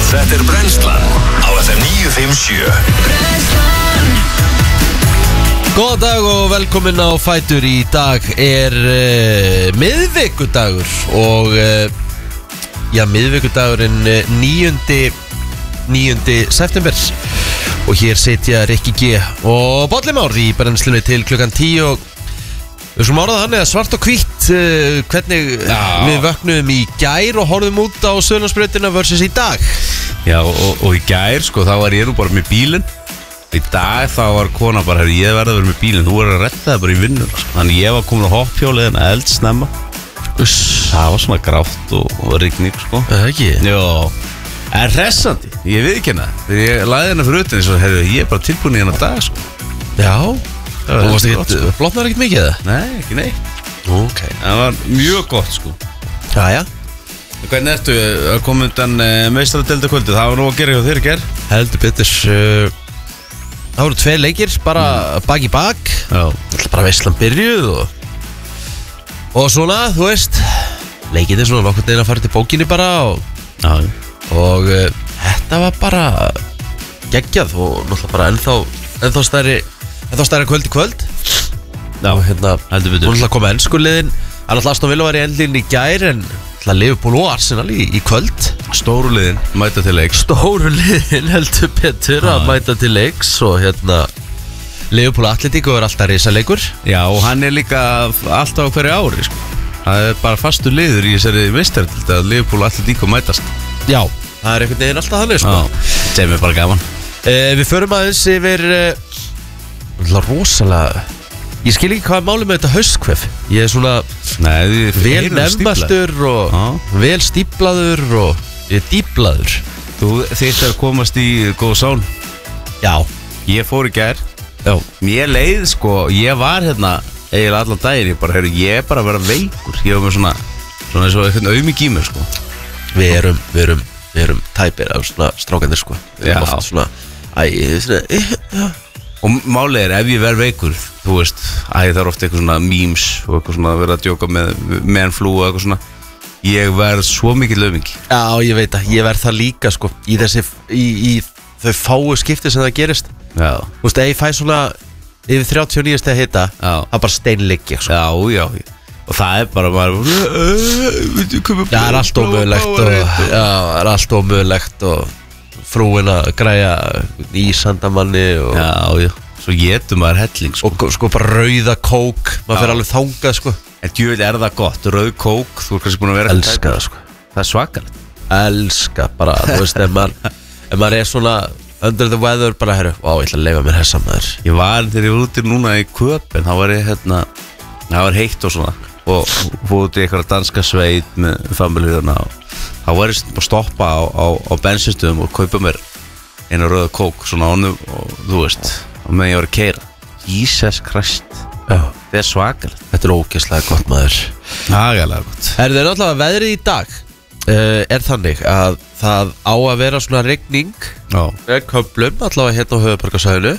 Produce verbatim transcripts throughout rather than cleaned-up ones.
Þetta er Brennslan á F M níu fimm sjö. Góðan dag og velkomin á Fætur. Í dag er uh, miðvikudagur og uh, já, miðvikudagurinn uh, níundi september og hér sitja Rikki G og Bolli Már í brennslunni til klukkan tíu og við skulum orða þannig að svart og hvítt uh, hvernig já. Við vöknum í gær og horfum út á Suðurlandsbrautina versus í dag. Já, og, og í gær, sko, þá var ég nú bara með bílinn. Í dag þá var kona bara, herri, ég verði að vera með bílinn, þú verður að retta það bara í vinnuna, sko. Þannig ég var komin á hopphjólið en eldsnemma. Uss, það var svona grátt og, og rigning, sko. Það er ekki? Jó, en hressandi, ég veit ekki hana. Þegar ég lagði hana fyrir utan, svo, herri, ég er bara tilbúin í hana dag, sko. Já, þú varst ekkert, sko. Blotnar ekkert mikið það? Nei, ekki neitt. Ok. Það var mjög gott, sko. Jæja. Hvernig ertu að koma undan uh, meistaradeildakvöldið? Það var nú að gera hjá þér í gær. Heldur betur. Uh, það voru tveir leikir, bara mm. bak í bak. Já. Bara veislan byrjuð og og svona, þú veist, leikið er svona nokkur deginn að fara til bókinni bara og, Já. og uh, þetta var bara geggjað og náttúrulega bara ennþá ennþá stærri, ennþá stærri kvöld í kvöld. Já, og hérna, heldur betur. Hún náttúrulega kom ennskuliðin, hann náttúrulega Aston Villa var í endlíðin í gær en Liverpool og Arsenal í, í kvöld. Stóru liðin mæta til leiks. Stóru liðin heldur betur að mæta til leiks og hérna Liverpool Atletico er alltaf risaleikur. Já, og hann er líka alltaf á hverju ári, sko. Það er bara fastur liður í þessari meistaradeildi að Liverpool Atletico mætast. Já, það er einhvern veginn alltaf þannig, sko. Já, það er mér bara gaman. eh, Við förum aðeins yfir uh, rosalega ég skil ekki hvað er málið með þetta haustkvef. Ég er svona Nei, vel nefnmastur og Já. vel stíplaður og ég er dýplaður. Þú þýtt að komast í góð sán. Já. Ég fór í gær. Já. Mér leið, sko, ég var hérna eiginlega allan daginn, ég bara, heyrðu, ég er bara að vera veikur. Ég var með svona svona eins og eitthvað auðmík í mér, sko. Við erum, við erum, við erum tæpir af svona strákandir, sko. Við erum Já. oft svona æ, svona já. Og málið er, ef ég verð veikur, þú veist, að það er ofta eitthvað svona memes og eitthvað svona að vera að djóka með mennflú og eitthvað svona, ég verð svo mikið löfmingi. Já, ég veit að ég verð það líka, sko, í þessi í, í þau fáu skipti sem það gerist. Já. Þú veist, ef ég fæ svona yfir þrjátíu og níu steg hita, Já. það er bara steinligg, sko. Já, já, og það er bara maður, Já, það er allt ómögulegt og já, það er allt ómögulegt og frúin að græja í sandamanni og Já, já, svo getur maður helling, sko. og sko bara rauða kók, maður Já. fyrir alveg þangað, sko. En djúvel er það gott, rauð kók, þú er kannski búin að vera Elska það, sko. Það er svakalegt. Elska bara, þú veist, ef maður ef maður er svona under the weather, bara herru, vá, ég ætla að leifa mér hessa maður. Ég var, þegar ég var úti núna í Köpen, þá var ég hérna, það var heitt og svona, og fóð út í eitthvað danska sveit með familíðuna og þá var ég bara að stoppa á, á, á bensinstöðum og kaupa mér eina rauða kók, svona ánum, og þú veist, og meðan ég var að keyra. Jesus Christ, Já. það er svakalegt. Þetta er ógeðslega gott, maður. Agalega gott. Er það náttúrulega veðrið í dag uh, er þannig að það á að vera svona rigning Já. með köflum, allavega hérna á höfuðborgarsvæðinu.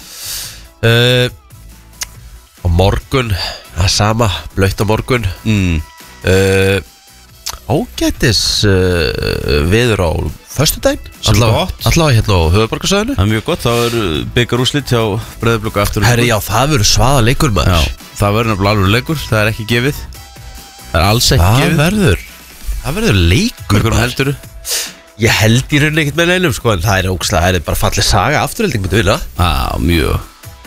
uh, og morgun það er sama, blautt á morgun. Mm. uh, ágætis uh, veður á föstudaginn, Sem allavega, gott. allavega hérna á höfuðborgarsvæðinu. Það er mjög gott, þá er byggarúslit hjá Breiðablík aftur. Herri, já, það verður svaða leikur, maður. Já, það verður nefnilega alveg leikur, það er ekki gefið. Það er alls ekki það gefið. verður það verður leikur, Með hvernig maður. heldurðu? Ég held í rauninni ekkert með neinum, sko, en það er ógeðslega, það er bara fallið saga afturhelding myndi vinna. Á, mjög.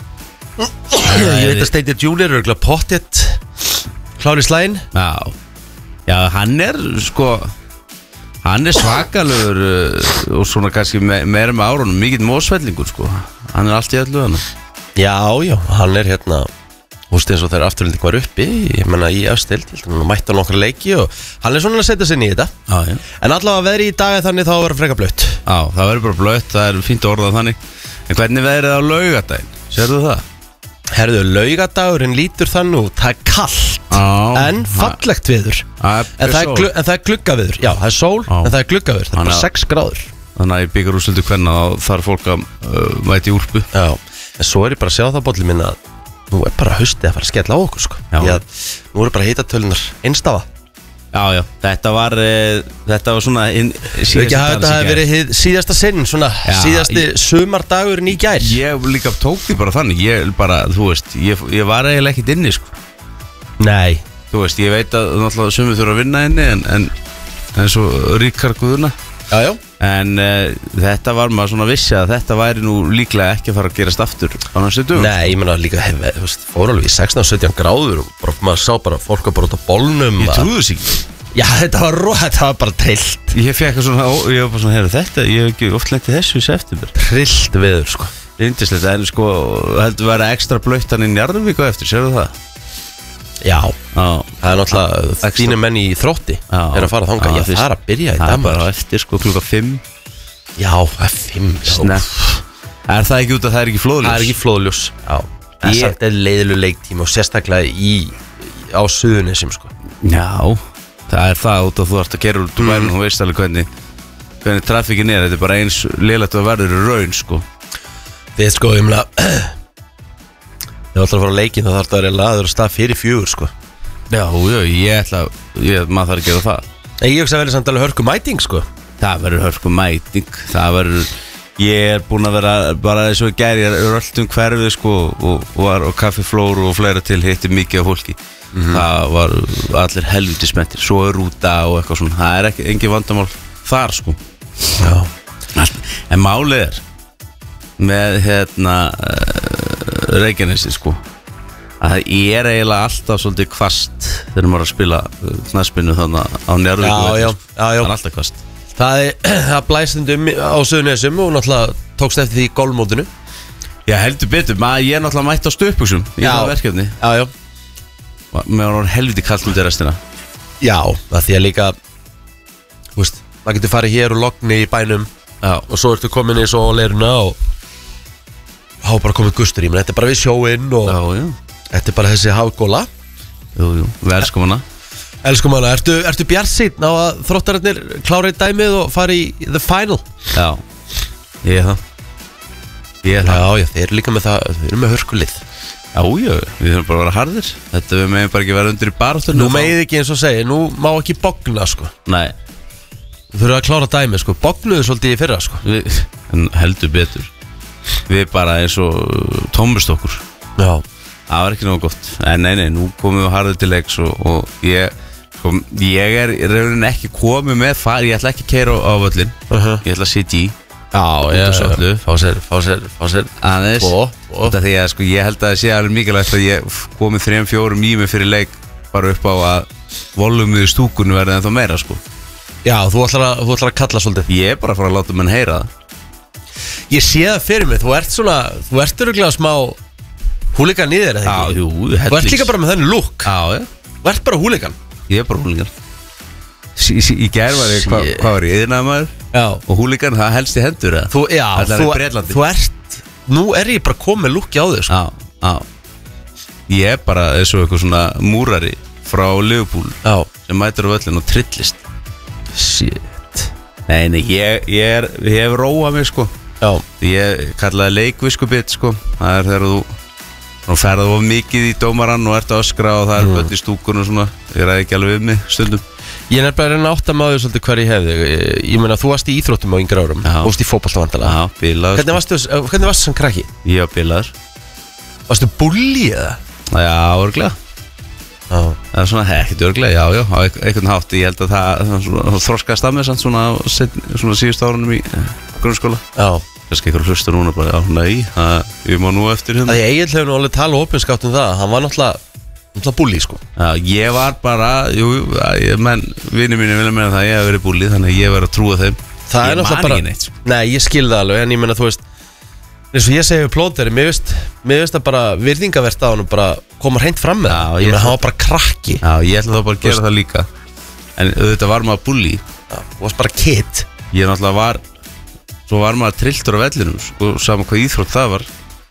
Ég veit að Steindir Junior er örugglega pottþétt klár í slægin. Já. Já, hann er, sko, hann er svakalegur uh, og svona kannski me meira með árunum, mikill mósvellingur, sko. Hann er allt í öllu hann. Já, já, hann er hérna, þú veist, eins og þegar afturhelding var uppi, ég menna í afstild, ég held að hann mætti á nokkra leiki og hann er svona að setja sig inn í þetta. Já, já. En allavega veðri í dag er þannig þá að vera freka blautt. Já, það verður bara blautt, það er fínt að orða þannig. En hvernig veðrið á laugardaginn? Sérðu það? Herðu, laugadagurinn lítur þann út, það er kallt Já. en fallegt viður. Það En það er, glu, en það er gluggaviður, já, það er sól, Já. en það er gluggaviður, það er bara Þannig að- sex gráður. Þannig að ég byggar úrsöldu hvernig þá þarf fólk að uh, mæti í úlpu. Já, en svo er ég bara að sjá það bolli minna að nú er bara haustið að fara að skella á okkur, sko. Já. Því að nú eru bara hitatölunar einstafa. Já, já, þetta var uh, Þetta var svona inn, Þú ekki að þetta hafi verið hið síðasta sinn Svona Já, síðasti ég- sumardagurinn í gær Ég líka tók því bara þannig Ég bara, þú veist, ég, ég var eiginlega ekkert inni sko. Nei Þú veist, ég veit að náttúrulega sumið þurfa að vinna inni En, en, en svo Ríkar Guðuna Já, já En uh, þetta var maður svona vissi að þetta væri nú líklega ekki að fara að gerast aftur á næstu dögum. Nei, ég meina líka hef, þú veist, fór alveg í sextán sautján gráður og bara, maður sá bara fólk að bara út á bólnum Ég að- trúði þess ekki. Já, þetta var, ró- þetta var bara trillt Ég fekk svona, ég var bara svona, heyrðu þetta, ég hef ekki oft lent í þessu í september. Trillt veður, sko Yndislegt, en sko, heldur vera ekstra blöytt hann í Njarðvík og eftir, sérðu það? Já, Já, það er náttúrulega Extra- þínu menn í þrótti Já. er að fara þangað, Já, já, fyrst- það er að byrja í það er bara á dag eftir, sko, klukka fimm, Já, það er fimm já. snepp. Er það ekki út að það er ekki flóðljós? Það er ekki flóðljós Já, það er Ég- samt eða leiðileg leiktíma og sérstaklega í, á suðunisum, sko Já, það er það út að þú ert að gera út úr bænum og veist alveg hvernig, hvernig trafíkin er, þetta er bara eins lélegt að verður í raun, sko. Þið sko, ég meina Þið ætlar að fara á leikinn þá þarf það að vera laður og stað fyrir fjögur, sko Já, já, ég ætla, ég, maður þarf að gera það. En ég hugsa að verið samt alveg hörku mæting, sko Það verður hörku mæting, það verður, ég er búinn að vera bara eins og í gær, ég er röltum hverfið sko og, og var á kaffiflóru og fleira til hitti mikið af fólki. Það var allir helviti spenntir, svo er rúta og eitthvað svona, það er ekki, engin vandamál þar sko. Já Allt. En málið er með hérna uh, Reykjanesi sko að það er eiginlega alltaf svolítið kvast þegar maður er að spila knattspyrnu þannig á Njarðvík Já, velli, já, sko. já, já. Það er alltaf kvast. Það, er, það blæstundum á suðunisum og náttúrulega tókst eftir því í golfmótinu Já, heldur betur, maður ég er náttúrulega mætt á stöpuksum í Já. það verkefni. Já, já Mér var helviti kallt um til restina. Já, það því að líka Þú veist, maður getur farið hér og logni í bænum Já, og svo ertu komin í svo leiruna og þá er bara komið gustur í menn þetta er bara við sjóinn og já, já, þetta er bara þessi hafgóla jú, jú, við elskum hana. Elskum hana, ertu, ertu bjartsýnn á að þróttararnir klárið dæmið og fari í the final? Já, ég er það. Ég er það. Já, já, þeir eru líka með það, þeir eru með hörkulið Já, já, við þurfum bara að vera harðir. Þetta við meðum bara ekki vera undir í baráttunni. Nú megið ekki eins og segja, nú má ekki bogna sko Nei, Þú þurfum að klára dæmið sko, bognuðu svolítið í fyrra sko við, en heldur betur. Við bara eins og tómust okkur. Já, Það var ekki nógu gott. En nei, nei, nú komum við harðir til leiks og, og ég, sko, ég er í rauninni ekki komið með far, ég ætla ekki að keyra á, á völlin. uh-huh. Ég ætla að sitja í. já, Út já, á söllu. fá sér, fá sér, fá sér Aðeins. Tvo, tvo. Þetta því að sko, ég held að það sé alveg mikilvægt að ég komið þrejum fjórum í mig fyrir leik bara upp á að volumið í stúkunni verði ennþá meira sko. Já, þú ætlar að, þú ætlar að kalla svolítið Ég er bara að fara að láta menn heyra það. Ég sé það fyrir mig, þú ert svona, þú ert öruglega smá húligan í þér, eða ekki? jú, Þú ert líka bara með þenni lúk Já, já, Þú ert bara húligan ég er bara húlingar. Í, í, í gær var ég, hva, Shit. hvað var ég, yðnaðamaður Já, og húlingar, það helst í hendur eða? þú, já, Ætlar þú, í Bretlandi. þú ert Nú er ég bara komið lúki á þig sko. Já, já. Ég er bara eins og eitthvað svona múrari frá Liverpool Já, sem mætur á völlin og trillist. shit Nei, nei, ég, ég, er, ég hef róað mig sko. Já, Ég kallaði leikviskubit sko. Það er þegar þú Nú ferðu of mikið í dómarann og ert að öskra og það er börn í stúkun og svona. Ég ræði ekki alveg við mig stundum. ég er nefnilega að reyna að átta maður svolítið hver ég hefði Ég, ég meina, þú varst í íþróttum á yngra árum Já. Þú varst í fótbolta vandalega Já, bilaður. Hvernig varstu, hvernig varstu sem krakki? Ég var bilaður. Varstu bulli eða? Já, örglega. Já, Það er svona ekkert örglega, já, já, á eit- einhvern hátt. Ég held að það, það, svona, það þroskaðist að mér samt svona, á seinni- svona síðust árunum í eh, grunnskóla. já Kannski einhver hlusta núna bara, já, nei, það, ég má nú eftir hérna. Það ég Egil hefur nú alveg tala opinskátt um það Hann var náttúrulega, náttúrulega bulli sko Já, ég var bara, jú, jú, ég, menn, vinni mínu vilja meina það að ég hef verið búlið, þannig að ég verið að trúa þeim. Það Ég er náttúrulega man bara ekki neitt, sko. Nei, ég skil það alveg, en ég meina, þú veist eins og ég segi við plóteri, mér veist Mér veist að bara virðingavert á hann bara koma hreint fram með Já, það ég Ég meina, ætla- hann var bara krakki Já, ég ætla þá bara að gera það líka. En auðvitað var maður búli. Já, Þú varst bara kid Ég náttúrulega var, svo var maður trilltur á vellinum, sko, saman hvað íþrótt það var.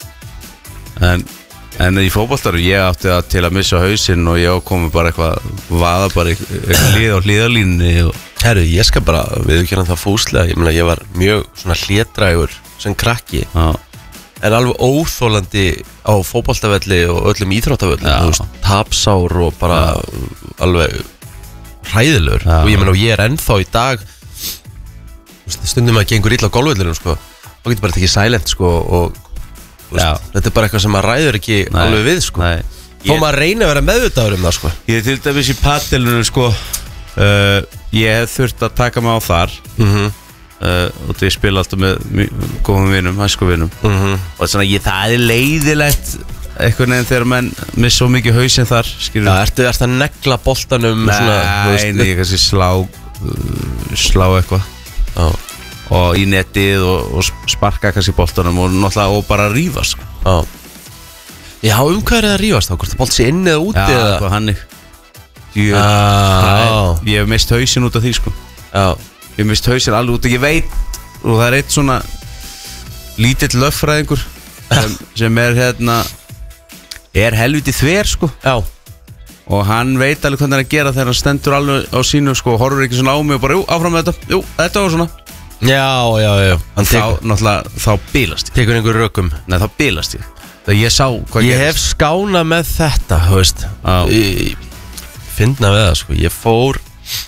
En, en í fótboltarum, ég átti að til að missa hausinn og ég ákomi bara eitthvað, vaða bara eitthvað, eitthvað lið á hliðalínni og... Herru, ég skal bara viðurkenna það fúslega Ég meina, ég var mjög svona hlédrægur sem krakki Já, En alveg óþólandi á fótboltavelli og öllum íþróttavelli Já. Þú veist, tapsár og bara alveg hræðilegur Já. og ég meina og ég er ennþá í dag þú veist, stundum að gengur illa á golfvellinum sko, þá getur bara tekið silent sko og þú veist, þetta er bara eitthvað sem maður ræður ekki Nei. alveg við sko Nei. þó Ég- maður reyna að vera meðvitaður um það sko. Ég er til dæmis í paddelunum sko uh, Ég hef þurft að taka mig á þar mm uh, og því ég spila alltaf með mjög góðum vinum, hæsku vinum -hmm. og svona, ég, það er leiðilegt eitthvað nefn þegar menn missa svo mikið hausinn þar, skilur Já, ertu, ertu að negla boltanum svona, þú Nei, nei, ég kannski slá uh, slá eitthvað Já, og í netið og, og sparka kannski boltanum og náttúrulega og bara rífa sko. já Já, um hvað er það að rífast þá? Hvort það bolt sér inni eða úti Já, eða? eitthvað hannig Ég, Já. það er- ég hef mist hausinn út af því sko. Já, Ég hef mist hausinn alveg út og ég veit og það er eitt svona lítill löffræðingur sem, sem er hérna er helviti þver sko já, og hann veit alveg hvernig hann er að gera þegar hann stendur alveg á sínu sko og horfur ekki svona á mig og bara, jú, áfram með þetta, jú, þetta var svona já, já, já. Hann þá, tekur, náttúrulega, þá bílast ég tekur einhver rökum. Nei, þá bílast ég þegar ég sá hvað Ég hef gerist. skána með þetta, þú veist Já. Ég finna við það, sko Ég fór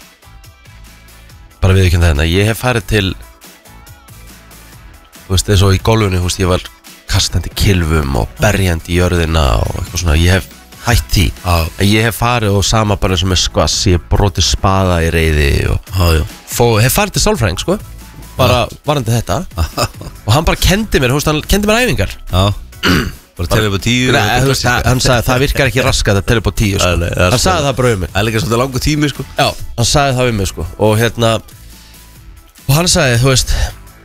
bara við ekki þetta Ég hef farið til þú veist, eins og í golfunni, þú veist, ég var kastandi kilvum og berjandi í jörðina og eitthvað svona, ég hef hætt því Já. En ég hef farið og sama bara eins og með skvass Ég hef brotið spaða í reiði og Já, já. fó, hef farið til sálfræðing, sko bara varandi þetta og hann bara kendi mér, þú veist, hann kendi mér æfingar Já. bara telja upp á tíu Nei, þú veist, það- hann sagði það virkar ekki raskat að tella upp á tíu, sko. Nei, nei, það er Hann sagði sko- það bara um mig það er líka svolítið langur tími sko Já, hann sagði það um mig, sko Og hérna Og hann sagði, þú veist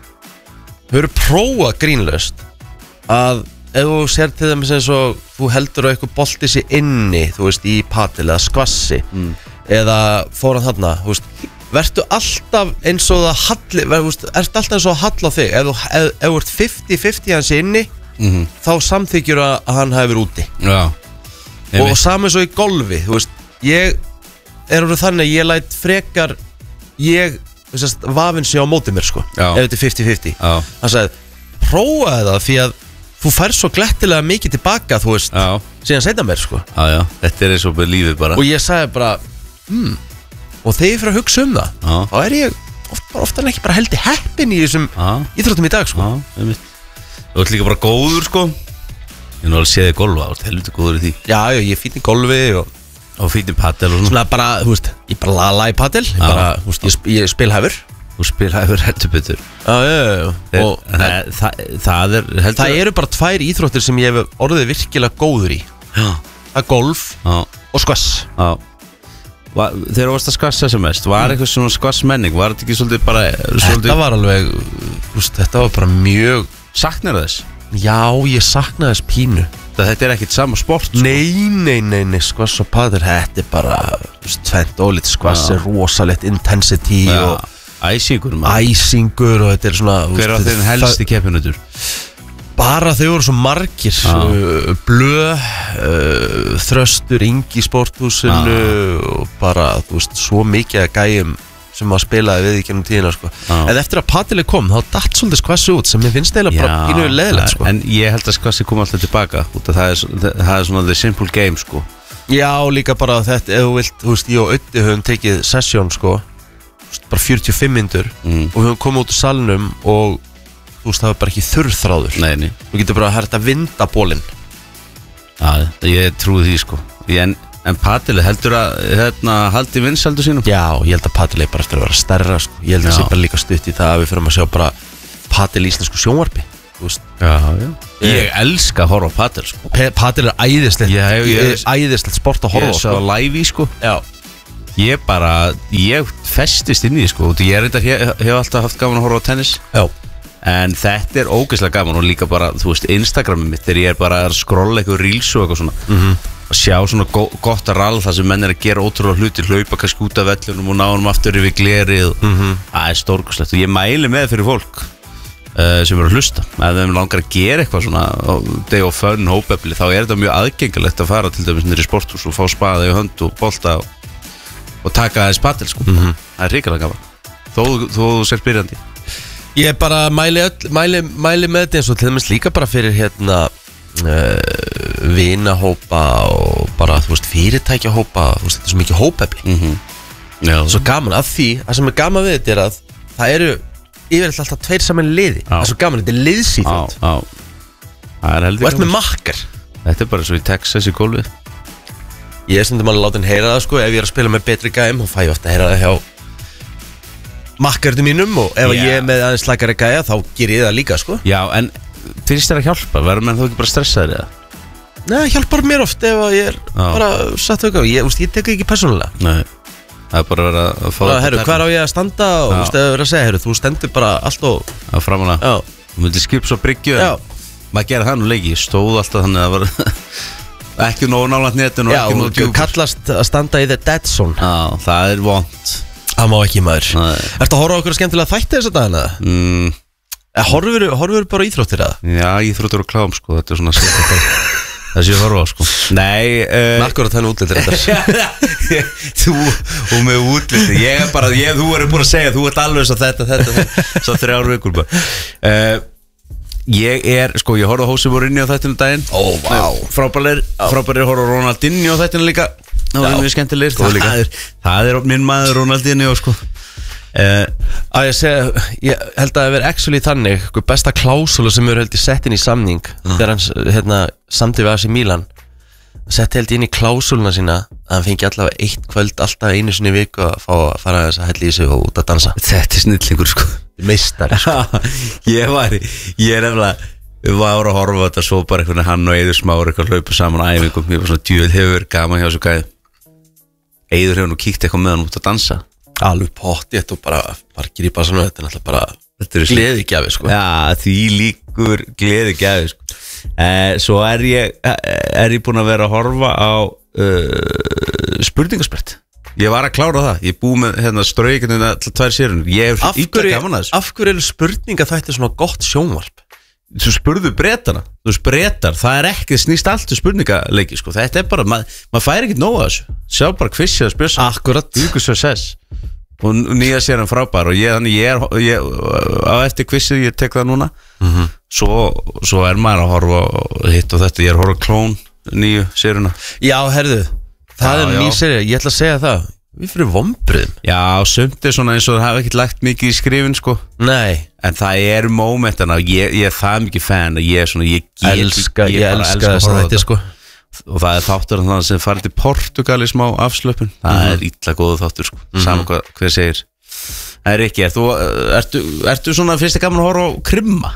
Þú eru prófað grínlaust Að ef þú sér til þeim eins og þú heldur á eitthvað bolti sér inni, þú veist, í padel eða skvassi Mm. eða fór hann þarna, þú veist vertu alltaf eins og það halli ver, veist, ertu alltaf eins og það hall á þig ef þú ef, ef þú ert fimmtíu fimmtíu hans inni Mhm. þá samþykjur að að hann hafi verið úti Já og saman svo í golfi, þú veist ég er orðið þannig að ég læt frekar ég, þú veist, vafinn sé á móti mér, sko Já. ef þetta er fimmtíu fimmtíu Já. hann sagði, prófaði það því að þú fær svo glettilega mikið tilbaka, þú veist, Já. síðan setja mér, sko Já, já, þetta er eins og með lífið bara og ég sagði bara hmm. og þegar ég fyrir að hugsa um það Já. þá er ég oft, oftar en ekki bara heldur heppin í þessum Já. íþróttum í dag, sko Já, einmitt Þú ert líka bara góður sko Ég nú alveg séð þig golfa, þú ert helviti góður í því já, já, ég fýtt í golfi og Og fýtið paddel og svona svona bara, þú veist, ég bara lala í padel ég Já. bara, þú veist, ég, sp ég spilhæfur Þú spilaður heldur betur já, já, já, já. og það, það, það er heldur það eru bara tvær íþróttir sem ég hef orðið virkilega góður í Já, það er golf já, og skvass já Va, Þegar þú varst að skvassa sem mest Var eitthvað svona skvassmenning Var þetta ekki svolítið bara svolítið... þetta var alveg, þú veist, þetta var bara mjög Saknar þess já, ég saknaði þess pínu Það þetta er ekkit sama sport sko. Nei, nei, nei, nei, skvass og padel, þetta er bara þú veist, tvennt ólít, skvass Já. er rosalegt intensity Já, og æsingur maður. æsingur og þetta er svona þú Hver veist, var þeirn það- helst í keppinutur? bara þau voru svo margir Já. uh, blöð uh, þröstur, yngi í sporthúsinu og bara, þú veist, svo mikið að gæjum sem maður spilaði við í gennum tíðina, sko. Já. En eftir að padeli kom, þá datt svolítið skvassi út sem ég finnst eiginlega bara pínu leðilegt, sko. En ég held að skvassi kom alltaf tilbaka út af það er, svo- það er svona the simple game sko. Já, líka bara þetta, ef þú vilt, þú veist, ég og Öddi höfum tekið sesjón, sko, þú veist, bara fjörutíu og fimm mínútur Mm. og við höfum komið út úr salnum og þú veist, það var bara ekki þurrþráður. Nei, nei Þú getur bara að hægt að vinda bólinn. Já, ég trúi því sko ég, En, en padeli heldur að hérna, haldi vinsaldur sínum Já, ég held að padel er bara eftir að vera stærra, sko. Ég held að Já. það sé bara líka stutt í það að við fyrir að sjá bara padel í íslensku sjónvarpi, þú veist. Já, já Ég elska að horfa á padel sko Pe- Padel er æðislegt, Já, ég- ég- æðislegt sport að Ég horfa á, sá sko. live í sko Já, Ég bara, ég festist inn í því sko og Ég er þetta, hef, hef alltaf haft gaman að horfa á tennis já, En þetta er ógeðslega gaman og líka bara, þú veist, Instagramið mitt þegar ég er bara að skrolla eitthvað reels og eitthvað svona Mhm. að sjá svona go gott að rall þar sem menn er að gera ótrúlega hluti, hlaupa kannski út af vellunum og ná honum aftur yfir glerið Mhm. Það er stórkoslegt og ég mæli með fyrir fólk uh, sem eru að hlusta ef þeim langar að gera eitthvað svona á day of fun, hópefli, þá er þetta mjög aðgengilegt að fara til dæmis niður í sporthús og fá spaða í hönd og bolta og, og taka aðeins padel sko Mhm. Það er ríkilega gaman þó, þó þú sér byrjandi ég bara mæli, öll, mæli, mæli með þetta eins og til dæmis líka bara fyrir hérna uh, vinahópa og bara, þú veist, fyrirtækjahópa, þú veist, þetta er svo mikið hópefli mm -hmm. Já. Svo gaman að því, það sem er gaman við þetta er að það eru yfirleitt alltaf tveir saman liði. Það er svo gaman, þetta er liðsíþrótt. Já, já. Það er heldur Og ert með makkar. Þetta er bara svo í Texas í gólfið. Ég er stundum alveg látin heyra það sko. Ef ég er að spila með betri gæm, þá fæ ég ofta að heyra það hjá makkartum mínum. Og ef Já. ég er með aðeins slakari gæja, þá ger ég það líka sko. Já, en finnst þér að hjálpa? Verður menn þú ekki bara stressaður eða? Nei, hjálpar mér oft ef að ég er Já. bara satt auka. Ég, úst, ég tek ekki persónulega. Nei, það er bara að vera að fá Bara, herru, hvað á ég að standa og Já. þú veist, ef þú verður að segja, herru, þú stendur bara allt og að framan að Já, Þú myndir skip svo bryggju Já. Maður gerir það nú leiki, ég stóð alltaf þannig að það var ekki nógu nálægt netinu og já, ekki nógu og djúpur kallast að standa í the dead zone. Já, það er vont Það má ekki maður. Nei. Ertu að horfa á okkur skemmtilega þætti þess að dagina? mm, Eða horfur, horfur bara á íþróttir eða? Já, íþróttur og klám sko, þetta er svona það sé að horfa á sko Nei, uh, Nakkur að þannig útlitir þetta. þú og með útliti Ég er bara, ég, þú er búin að segja þú ert alveg svo þetta, þetta svo þrjár vikur bara uh, Ég er, sko, ég horfði á Hósi Mourinho á þættinu daginn Ó, vá. Frábælir, frábælir horfði á Ronaldinho á þættinu líka Það var mjög skemmtilegir góð líka. Það er, það er minn maður Ronaldinho sko uh, Að ég segja, ég held að það veri actually þannig, hver besta klásula sem eru held í settin í samning þegar hann hérna, samdi við A C Milan setti held inn í klásúluna sína að hann fengi allavega eitt kvöld alltaf einu sinni í viku að fá að fara þess að hella í sig og út að dansa. Þetta er snillingur sko Meistari sko. Ég var, ég er nefnilega Við varum að horfa á þetta svo bara einhvern veginn hann og Eiður Smári eitthvað hlaupa saman á æfingum Ég var svona djúvel hefur gaman hjá þessu gæði Eiður hefur nú kíkt eitthvað með hann út að dansa Alveg pottið og bara, bara grípa svona þetta er náttúrulega bara gleði gjafi sko. Já, því líkur gleði gæði sko. eh, Svo er ég er ég búin að vera að horfa á uh, spurningaspert Ég var að klára það Ég er búið með hérna, straukinu alltaf tvær sérun Ég hef Af illa hverju gaman að þessu af hverju eru spurninga þetta svona gott sjónvarp? Svo spurðu bretana Þú veist brettar, það er ekki snýst allt um spurningaleiki sko. Þetta er bara, mað, maður fær ekki nóg að þessu Sjá bara kvissið að spjösa Akkurat. Ykkur success Og nýja sér hann frábær Og ég, þannig, ég er ég, á eftir kvissið, ég tek það núna mm-hmm. svo, svo er maður að horfa á hitt og þetta Ég er að horfa á klón nýju séruna Já, herðu, það Já, er já. ný sería, ég ætla að segja það Við fyrir vombriðum. Já, sumt er svona eins og það hafa ekkert lagt mikið í skrifin sko. Nei. En það er mómentana ég, ég er það mikið fan að ég er svona Ég, get, Elska, ég, bara elska að þess að horfa á þetta sko. Og það er þáttur þannig sem farið til Portugal í smá afslöpun Það Mhm. er illa góðu þáttur sko. Saman hvað hver segir Það er ekki, er þú, ertu, ertu svona fyrst að gaman að horfa á krimma?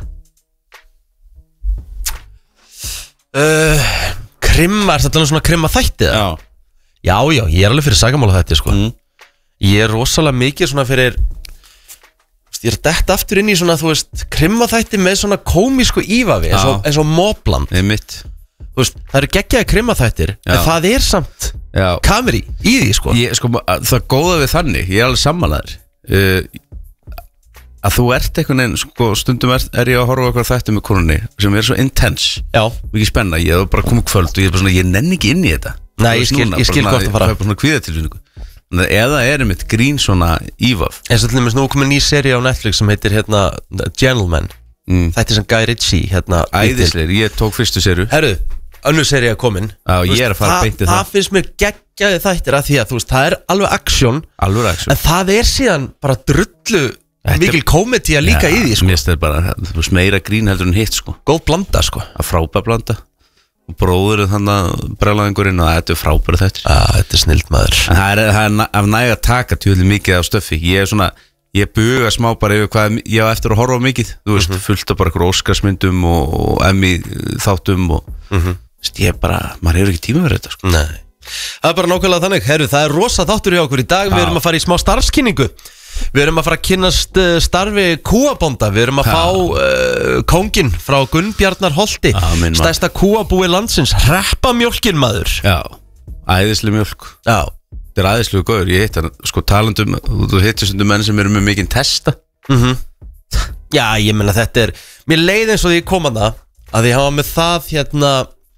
Uh, krimma, er þetta alveg svona krimma þætti? Já Já, já, ég er alveg fyrir sagamála þetta sko. mm. Ég er rosalega mikið svona fyrir Ég er dett aftur inn í svona, þú veist, krimma þætti með svona komísku ívafi eins og, Já. eins og Mobland. Það er mitt Þú veist, það eru geggjaði krimma þættir en það er samt Já. kameri í því sko. Ég, sko, það góða við þannig, ég er alveg sammálaður uh, að þú ert einhvern veginn, sko, stundum er, er ég að horfa okkur þættu með konunni sem er svo intense, Já. mikið spenna ég hef bara komið kvöld og ég er bara svona, ég nenni ekki inn í þetta Nei, Þú ég veist skil- núna, ég skil bara hvort svona- að fara. það er bara svona kvíðatilfinningu Þannig að eða er einmitt grín svona ívaf eins og til dæmis nú komið ný seri á Netflix sem heitir hérna Gentleman mm. Þetta sem Guy Ritchie hérna Æðisleir, ég tók fyrstu seru Herru, önnur seri að komin Já, ég er að fara það, beint í það það. finnst mér geggjaði þættir að því að þú veist, það er alveg aksjón Alveg action en það er síðan bara drullu Þetta er- mikil komedi að líka í því sko. Mér finnst þetta bara, þú veist, meira grín heldur en hitt sko Góð blanda sko. að frábær blanda og bróður er þannig að brjálæðingurinn og þetta er frábæri þetta ah, Þetta er snilt maður en það er, það er na- af næg að taka tjóðlega mikið af stöffi ég er svona, ég buga smá bara yfir hvað ég á eftir að horfa á mikið þú veist, fullt af bara ykkur Óskarsmyndum og, og Emmy þáttum og mm -hmm. veist, ég er bara, maður hefur ekki tíma fyrir þetta sko. Nei. Það er bara nákvæmlega þannig. Herru, það er rosa þáttur hjá okkur í dag. Við Já. erum að fara í smá starfskynningu. Við erum að fara að kynnast uh, starfi kúabónda. Við erum að Já. fá uh, kóngin frá Gunnbjarnar Holti, Já, minn maður. stærsta kúabúi landsins, hreppamjólkin maður. Já, æðislega mjölk Já. þetta er æðislega góður, ég hitt hann sko talandum, þú hittir stundum menn sem eru með mikinn testa Mm Já, ég meina þetta er mér leið eins og því ég kom að það að því hafa með það hérna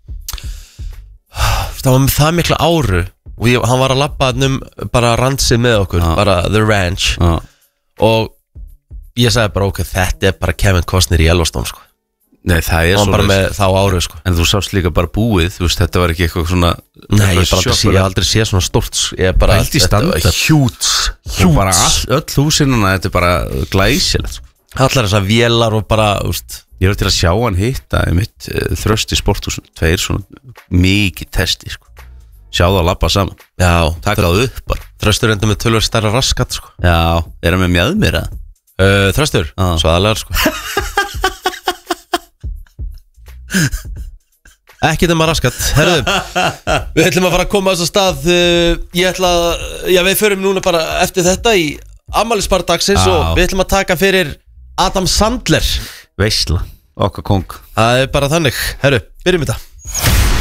það var með það mikla áru og ég, hann var að labba um bara rannsið með okkur, Já. bara The Ranch Já, og ég sagði bara ok, þetta er bara Kevin Costner í Yellowstone sko. Nei, það er Og bara svoleiðis. með þá áru sko En þú sást líka bara búið, þú veist, þetta var ekki eitthvað svona Nei, ég bara aldrei sé, ég hef aldrei sé svona stórt Ég er bara, Pældi í standard. Hjúts Og bara all, öll húsinuna, þetta er bara glæsilegt sko. Allar þessar vélar og bara, úst Ég var til að sjá hann hitta einmitt, uh, Þrösti sporthúsum, tveir svona mikið testi sko. Sjá það að labba saman, Já, taka það upp bara. Þröstur endur með tölvöld stærra raskat sko Já, er hann með mjöðmir að uh, Þröstur, Já. svaðalegar sko Ekki þeim að raskat. Herðu, við ætlum að fara að koma á þess að stað uh, Ég ætla að, já við förum núna bara eftir þetta í afmælisbar dagsins Já. Og við ætlum að taka fyrir Adam Sandler. Veisla, okkar kong. Það er bara þannig. Herru, byrjum þetta.